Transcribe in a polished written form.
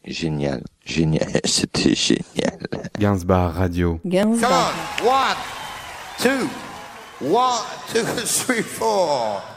Génial, génial, c'était génial. Gainsbar Radio. Gainsbar. Come on, 1, 2, 1, 2, 3, 4.